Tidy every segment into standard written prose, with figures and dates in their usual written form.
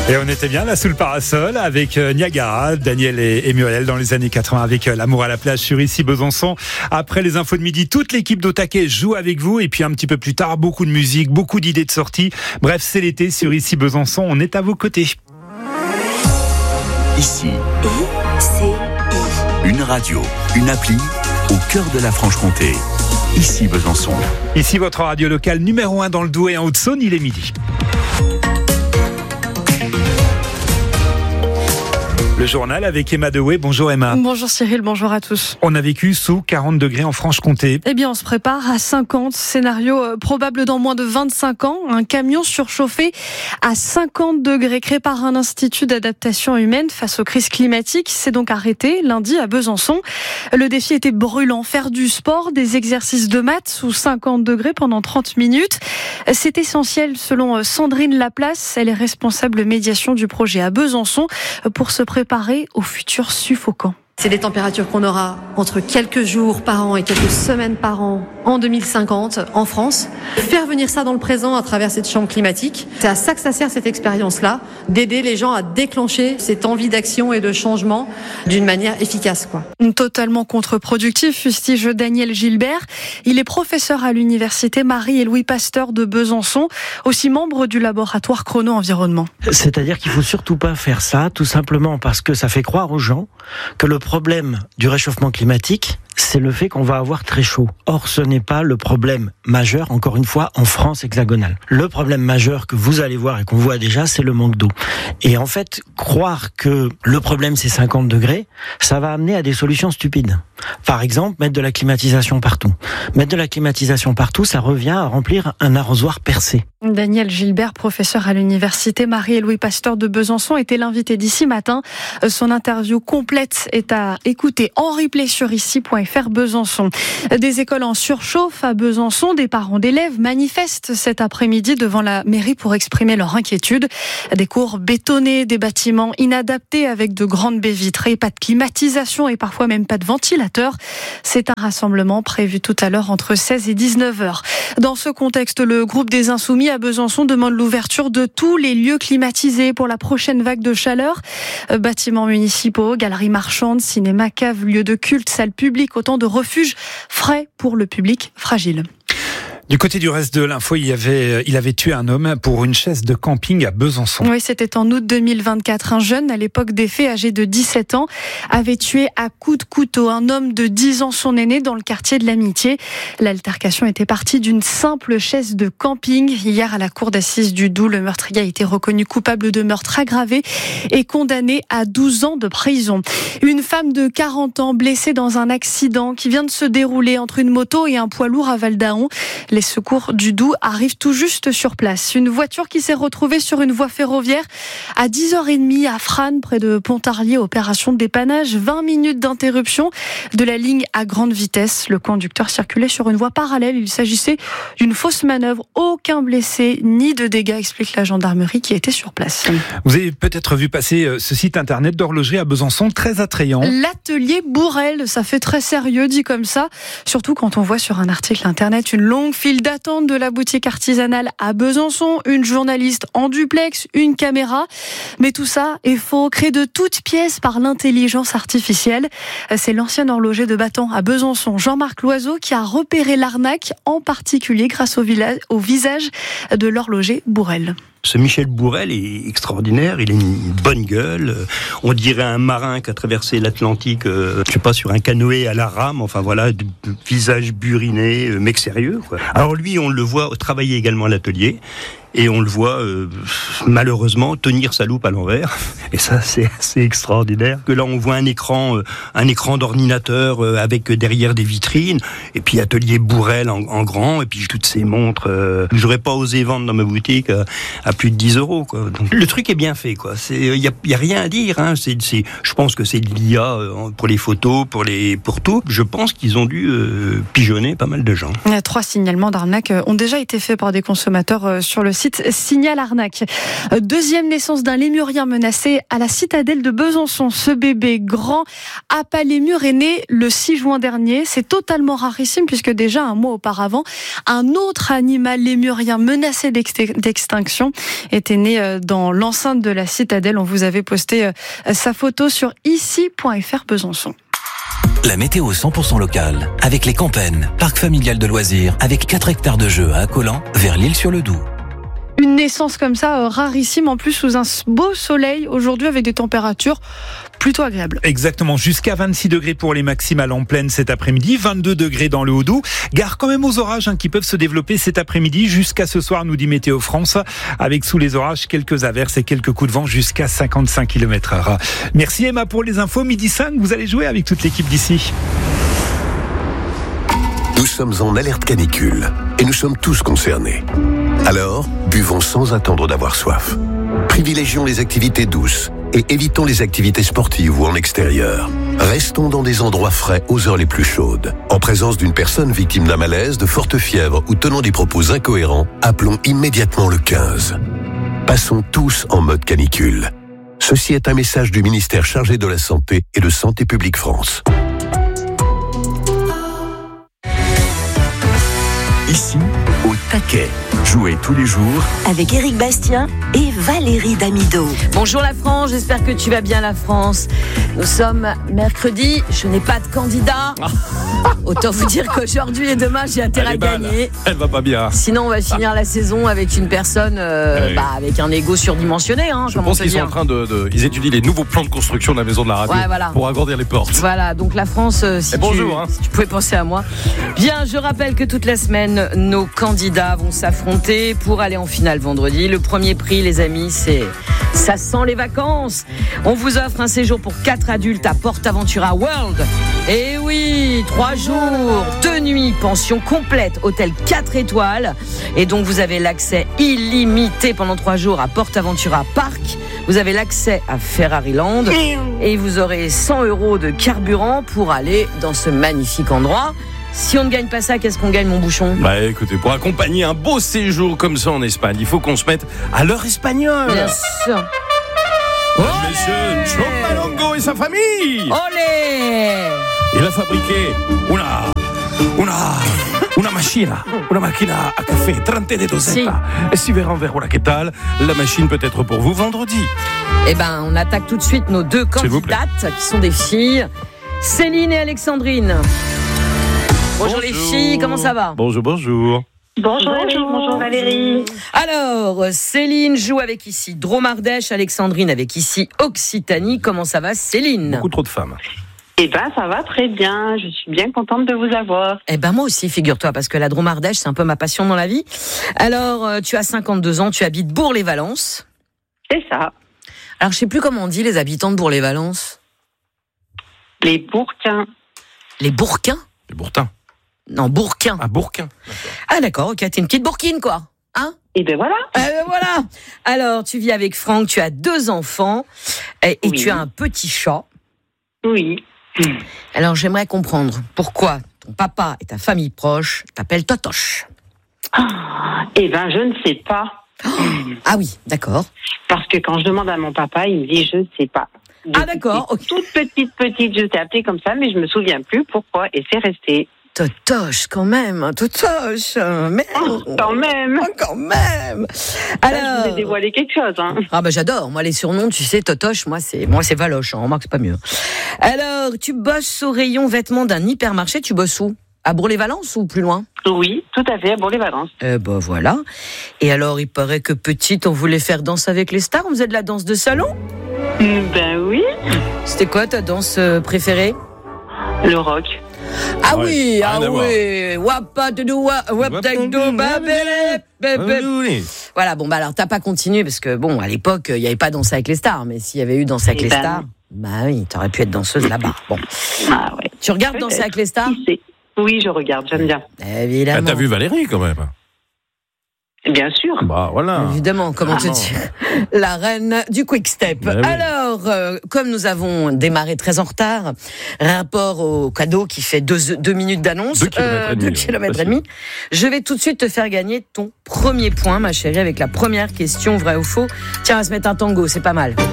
Et on était bien là sous le parasol avec Niagara, Daniel et Muriel dans les années 80 avec L'amour à la plage sur Ici Besançon. Après les infos de midi, toute l'équipe d'Au Taquet joue avec vous et puis un petit peu plus tard, beaucoup de musique, beaucoup d'idées de sortie. Bref, c'est l'été sur Ici Besançon, on est à vos côtés. Ici, une radio, une appli au cœur de la Franche-Comté. Ici Besançon. Ici votre radio locale numéro 1 dans le Doubs et en Haute-Saône, il est midi. Le journal avec Emma Dewey. Bonjour Emma. Bonjour Cyril, bonjour à tous. On a vécu sous 40 degrés en Franche-Comté. Eh bien, on se prépare à 50. Scénario probable dans moins de 25 ans. Un camion surchauffé à 50 degrés créé par un institut d'adaptation humaine face aux crises climatiques s'est donc arrêté lundi à Besançon. Le défi était brûlant. Faire du sport, des exercices de maths sous 50 degrés pendant 30 minutes. C'est essentiel selon Sandrine Laplace. Elle est responsable médiation du projet à Besançon pour se préparer au futur suffocant. C'est des températures qu'on aura entre quelques jours par an et quelques semaines par an en 2050 en France. Faire venir ça dans le présent à travers cette chambre climatique, c'est à ça que ça sert cette expérience-là, d'aider les gens à déclencher cette envie d'action et de changement d'une manière efficace, Totalement contre-productif, fustige Daniel Gilbert. Il est professeur à l'université Marie et Louis Pasteur de Besançon, aussi membre du laboratoire Chrono Environnement. C'est-à-dire qu'il faut surtout pas faire ça, tout simplement parce que ça fait croire aux gens que le problème du réchauffement climatique, c'est le fait qu'on va avoir très chaud. Or, ce n'est pas le problème majeur, encore une fois, en France hexagonale. Le problème majeur que vous allez voir et qu'on voit déjà, c'est le manque d'eau. Et en fait, croire que le problème c'est 50 degrés, ça va amener à des solutions stupides. Par exemple, mettre de la climatisation partout. Mettre de la climatisation partout, ça revient à remplir un arrosoir percé. Daniel Gilbert, professeur à l'université Marie et Louis Pasteur de Besançon, était l'invité d'ici matin. Son interview complète est à écouter en replay sur ici.fr Besançon. Des écoles en surchauffe à Besançon, des parents d'élèves manifestent cet après-midi devant la mairie pour exprimer leur inquiétude. Des cours bétonnés, des bâtiments inadaptés avec de grandes baies vitrées, pas de climatisation et parfois même pas de ventilateur. C'est un rassemblement prévu tout à l'heure entre 16 et 19 heures. Dans ce contexte, le groupe des Insoumis à Besançon demande l'ouverture de tous les lieux climatisés pour la prochaine vague de chaleur. Bâtiments municipaux, galeries marchandes, cinéma, caves, lieux de culte, salles publiques, autant de refuges frais pour le public fragile. Du côté du reste de l'info, il avait tué un homme pour une chaise de camping à Besançon. Oui, c'était en août 2024. Un jeune, à l'époque des faits, âgé de 17 ans, avait tué à coups de couteau un homme de 10 ans, son aîné, dans le quartier de l'Amitié. L'altercation était partie d'une simple chaise de camping. Hier, à la cour d'assises du Doubs, le meurtrier a été reconnu coupable de meurtre aggravé et condamné à 12 ans de prison. Une femme de 40 ans blessée dans un accident qui vient de se dérouler entre une moto et un poids lourd à Val-d'Aon. Les secours du Doubs arrivent tout juste sur place. Une voiture qui s'est retrouvée sur une voie ferroviaire à 10h30 à Frasnes, près de Pontarlier. Opération de dépannage, 20 minutes d'interruption de la ligne à grande vitesse. Le conducteur circulait sur une voie parallèle. Il s'agissait d'une fausse manœuvre. Aucun blessé ni de dégâts, explique la gendarmerie qui était sur place. Vous avez peut-être vu passer ce site internet d'horlogerie à Besançon, très attrayant. L'atelier Bourrel, ça fait très sérieux dit comme ça. Surtout quand on voit sur un article internet une longue file d'attente de la boutique artisanale à Besançon, une journaliste en duplex, une caméra. Mais tout ça est faux, créé de toutes pièces par l'intelligence artificielle. C'est l'ancien horloger de Battant à Besançon, Jean-Marc Loiseau, qui a repéré l'arnaque, en particulier grâce au visage de l'horloger Bourrel. Ce Michel Bourrel est extraordinaire, il a une bonne gueule, on dirait un marin qui a traversé l'Atlantique, sur un canoë à la rame, visage buriné, mec sérieux, Alors lui, on le voit travailler également à l'atelier, et on le voit malheureusement tenir sa loupe à l'envers, et ça c'est assez extraordinaire. Que là on voit un écran d'ordinateur avec derrière des vitrines, et puis atelier Bourrel en grand, et puis toutes ces montres. J'aurais pas osé vendre dans ma boutique à plus de 10 €. Donc, le truc est bien fait, Il y a rien à dire. Je pense que c'est de l'IA pour les photos, pour tout. Je pense qu'ils ont dû pigeonner pas mal de gens. 3 signalements d'arnaque ont déjà été faits par des consommateurs sur le site site Signal Arnaque. Deuxième naissance d'un lémurien menacé à la citadelle de Besançon. Ce bébé grand apalémur est né le 6 juin dernier. C'est totalement rarissime puisque déjà un mois auparavant, un autre animal lémurien menacé d'extinction était né dans l'enceinte de la citadelle. On vous avait posté sa photo sur ici.fr Besançon. La météo 100% locale, avec les Campennes, parc familial de loisirs, avec 4 hectares de jeux à Accolant, vers l'Isle-sur-le-Doubs. Une naissance comme ça, rarissime, en plus sous un beau soleil, aujourd'hui avec des températures plutôt agréables. Exactement, jusqu'à 26 degrés pour les maximales en pleine cet après-midi, 22 degrés dans le Haut-Doubs. Gare quand même aux orages qui peuvent se développer cet après-midi jusqu'à ce soir, nous dit Météo France, avec sous les orages quelques averses et quelques coups de vent jusqu'à 55 km/h. Merci Emma pour les infos, 12h05, vous allez jouer avec toute l'équipe d'ici. Nous sommes en alerte canicule et nous sommes tous concernés. Alors, buvons sans attendre d'avoir soif. Privilégions les activités douces et évitons les activités sportives ou en extérieur. Restons dans des endroits frais aux heures les plus chaudes. En présence d'une personne victime d'un malaise, de forte fièvre ou tenant des propos incohérents, appelons immédiatement le 15. Passons tous en mode canicule. Ceci est un message du ministère chargé de la Santé et de Santé publique France. Ici, au taquet. Jouez tous les jours avec Éric Bastien et Valérie Damido. Bonjour la France, j'espère que tu vas bien la France. Nous sommes mercredi, je n'ai pas de candidat. Autant vous dire qu'aujourd'hui et demain j'ai intérêt à gagner. Elle va pas bien. Sinon on va finir la saison avec une personne avec un ego surdimensionné. Je pense qu'ils sont en train ils étudient les nouveaux plans de construction de la maison de la radio pour agrandir les portes. Voilà, donc la France, si tu pouvais penser à moi. Bien, je rappelle que toute la semaine, nos candidats vont s'affronter pour aller en finale vendredi. Le premier prix, les amis, ça sent les vacances. On vous offre un séjour pour 4 adultes à PortAventura World. Et oui, 3 jours, 2 nuits, pension complète, hôtel 4 étoiles. Et donc vous avez l'accès illimité pendant 3 jours à PortAventura Park. Vous avez l'accès à Ferrari Land. Et vous aurez 100 € de carburant pour aller dans ce magnifique endroit. Si on ne gagne pas ça, qu'est-ce qu'on gagne, mon bouchon ? Écoutez, pour accompagner un beau séjour comme ça en Espagne, il faut qu'on se mette à l'heure espagnole. Bien sûr. Monsieur John Malongo et sa famille. Olé ! Il a fabriqué una macchina a café 30 de dosetta. Et si verrons vers voilà que tal, la machine peut être pour vous vendredi. Eh ben, on attaque tout de suite nos 2 candidates qui sont des filles, Céline et Alexandrine. Bonjour les filles, comment ça va ? Bonjour. Bonjour Valérie. Alors, Céline joue avec ici Dromardèche, Alexandrine avec ici Occitanie. Comment ça va, Céline ? Beaucoup trop de femmes. Eh ben, ça va très bien. Je suis bien contente de vous avoir. Eh ben, moi aussi, figure-toi, parce que la Dromardèche, c'est un peu ma passion dans la vie. Alors, tu as 52 ans, tu habites Bourg-les-Valences. C'est ça. Alors, je sais plus comment on dit les habitants de Bourg-les-Valences. Les Bourquins. Les Bourquins ? Les Bourquins. Non, Bourquin. Ah, Bourquin. Ah, d'accord, ok, t'es une petite Bourquine, quoi. Hein ? Et ben voilà. Voilà. Alors, tu vis avec Franck, tu as 2 enfants et tu as un petit chat. Oui. Alors, j'aimerais comprendre pourquoi ton papa et ta famille proche t'appellent Totoche. Eh ben, je ne sais pas. Ah oui, d'accord. Parce que quand je demande à mon papa, il me dit je ne sais pas. D'accord. Okay. Toute petite, je t'ai appelée comme ça, mais je me souviens plus pourquoi, et c'est resté. Totoche, quand même, Totoche, mais quand même. Alors, je vous ai dévoilé quelque chose. Hein. Ah ben j'adore, moi les surnoms, tu sais, Totoche, moi c'est Valoche, remarque c'est pas mieux. Alors, tu bosses au rayon vêtements d'un hypermarché, tu bosses où ? À Bourg-les-Valences ou plus loin ? Oui, tout à fait, à Bourg-les-Valences. Voilà. Et alors, il paraît que petite, on voulait faire danse avec les stars, on faisait de la danse de salon ? Ben oui. C'était quoi ta danse préférée ? Le rock. Ah oui. Voilà, bon, alors t'as pas continué parce que, bon, à l'époque, il n'y avait pas Danse avec les stars, mais s'il y avait eu Danse avec les stars, bah oui, t'aurais pu être danseuse là-bas. Bon. Ah ouais. Tu regardes Danse avec les stars ? Oui, je regarde, j'aime bien. Évidemment. T'as vu Valérie quand même ? Bien sûr. Bah voilà. Évidemment, comment te dire ? La reine du quick step. Alors, Alors, comme nous avons démarré très en retard, rapport au cadeau qui fait 2 minutes d'annonce, 2 km et demi, je vais tout de suite te faire gagner ton premier point, ma chérie, avec la première question, vrai ou faux. Tiens, on va se mettre un tango, c'est pas mal.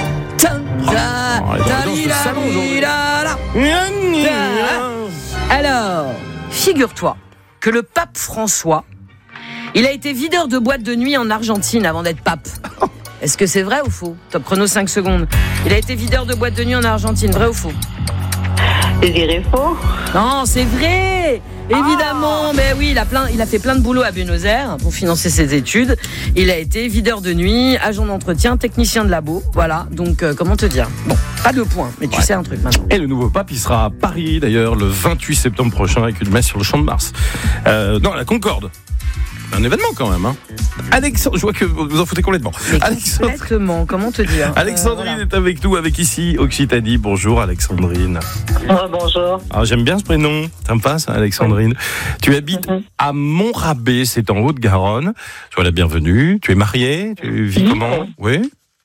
Alors, figure-toi que le pape François, il a été videur de boîte de nuit en Argentine avant d'être pape. Est-ce que c'est vrai ou faux? Top chrono 5 secondes. Il a été videur de boîte de nuit en Argentine, vrai ou faux? Je dirais faux. Non, c'est vrai. Évidemment, mais oui, il a fait plein de boulot à Buenos Aires pour financer ses études. Il a été videur de nuit, agent d'entretien, technicien de labo. Voilà, donc comment te dire? Bon, pas de points, mais tu sais un truc maintenant. Et le nouveau pape, il sera à Paris d'ailleurs le 28 septembre prochain avec une messe sur le Champ de Mars. Non, à la Concorde. Un événement quand même, hein. Alexandre, je vois que vous en foutez complètement. Complètement, comment te dire? Alexandrine est avec nous, avec ici Occitanie. Bonjour Alexandrine. Bonjour. Alors, j'aime bien ce prénom, sympa ça, Alexandrine. Tu habites à Montrabé, c'est en Haute-Garonne. Sois la bienvenue. Tu es mariée, tu vis comment? Oui,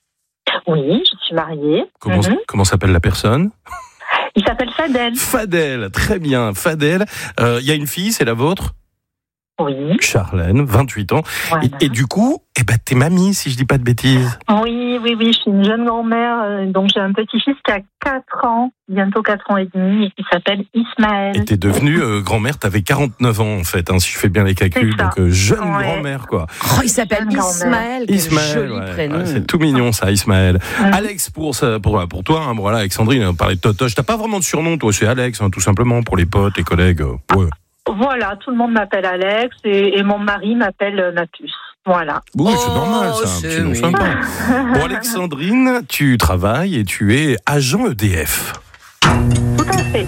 je suis mariée. Comment s'appelle la personne? Il s'appelle Fadel. Fadel, très bien. Fadel, il y a une fille, c'est la vôtre? Oui. Charlène, 28 ans. Voilà. Et du coup, t'es mamie, si je dis pas de bêtises. Oui, je suis une jeune grand-mère, donc j'ai un petit-fils qui a 4 ans, bientôt 4 ans et demi, et qui s'appelle Ismaël. Et t'es devenue grand-mère, t'avais 49 ans en fait, si je fais bien les calculs, donc jeune grand-mère quoi. Oh, il s'appelle Ismaël, quel joli prénom. C'est tout mignon ça, Ismaël. Alex, pour toi, hein, voilà, Alexandrine, on parlait de Totoche, t'as pas vraiment de surnom, toi, c'est Alex, hein, tout simplement, pour les potes, les collègues. Ouais. Voilà, tout le monde m'appelle Alex et mon mari m'appelle ma puce. Voilà. Oui, c'est normal, ça, un petit nom sympa. Bon, Alexandrine, tu travailles et tu es agent EDF. Tout à fait.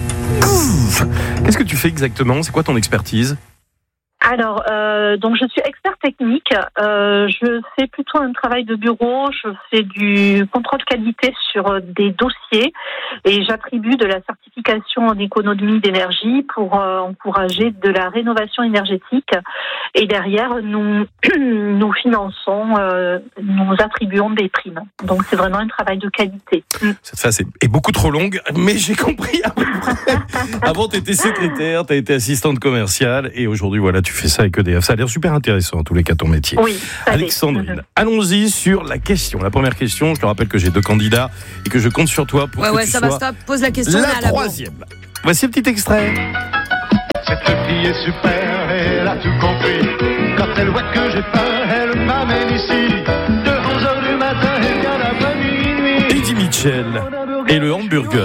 Qu'est-ce que tu fais exactement? C'est quoi ton expertise? Alors, donc je suis expert technique. Je fais plutôt un travail de bureau. Je fais du contrôle qualité sur des dossiers et j'attribue de la certification en économie d'énergie pour encourager de la rénovation énergétique. Et derrière, nous finançons, nous attribuons des primes. Donc c'est vraiment un travail de qualité. Cette phase est beaucoup trop longue, mais j'ai compris à peu près. Avant, tu étais secrétaire, tu as été assistante commerciale et aujourd'hui, voilà, tu fais ça avec EDF. Ça a l'air super intéressant, en tous les cas, ton métier. Oui, Alexandrine, allons-y sur la question. La première question, je te rappelle que j'ai 2 candidats et que je compte sur toi pour que tu ça sois va, stop. Pose la question. La troisième. Voici un petit extrait. Cette fille est super, elle a tout compris. Quand elle voit que j'ai faim, elle m'amène ici. De 11h du matin, elle vient d'après minuit. Eddie Mitchell et le hamburger.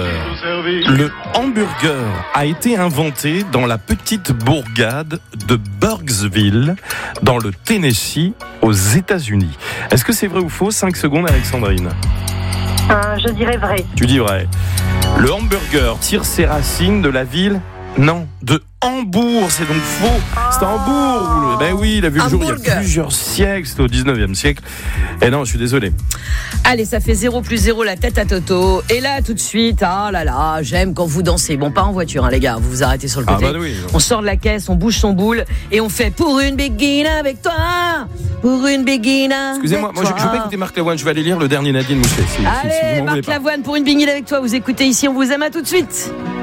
Le hamburger a été inventé dans la petite bourgade de Burksville, dans le Tennessee, aux États-Unis. Est-ce que c'est vrai ou faux? 5 secondes, Alexandrine. Je dirais vrai. Tu dis vrai. Le hamburger tire ses racines de la ville? Non, de Hambourg, c'est donc faux. C'était Hambourg. Ben oui, il a vu le jour il y a plusieurs siècles, c'était au 19e siècle. Et non, je suis désolé. Allez, ça fait 0+0 la tête à Toto. Et là, tout de suite, ah là là, j'aime quand vous dansez. Bon, pas en voiture, hein, les gars, vous vous arrêtez sur le côté. Oui. On sort de la caisse, on bouge son boule et on fait pour une béguine avec toi. Pour une béguine. Excusez-moi, moi je vais pas écouter Marc Lavoine, je vais aller lire le dernier Nadine Mouchet. Allez, Marc Lavoine, pour une béguine avec toi. Vous écoutez ici, on vous aime, à tout de suite.